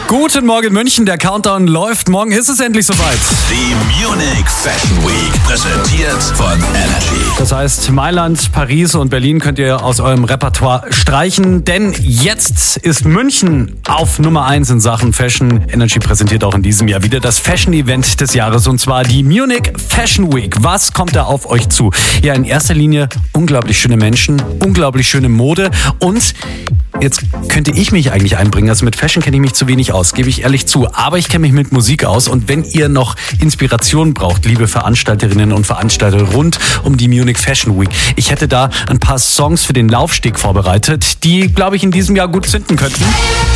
Guten Morgen München, der Countdown läuft. Morgen ist es endlich soweit. Die Munich Fashion Week, präsentiert von Energy. Das heißt, Mailand, Paris und Berlin könnt ihr aus eurem Repertoire streichen, denn jetzt ist München auf Nummer 1 in Sachen Fashion. Energy präsentiert auch in diesem Jahr wieder das Fashion-Event des Jahres, und zwar die Munich Fashion Week. Was kommt da auf euch zu? Ja, in erster Linie unglaublich schöne Menschen, unglaublich schöne Mode, und jetzt könnte ich mich eigentlich einbringen. Also mit Fashion kenne ich mich zu wenig aus, gebe ich ehrlich zu. Aber ich kenne mich mit Musik aus. Und wenn ihr noch Inspiration braucht, liebe Veranstalterinnen und Veranstalter rund um die Munich Fashion Week, ich hätte da ein paar Songs für den Laufsteg vorbereitet, die, glaube ich, in diesem Jahr gut zünden könnten.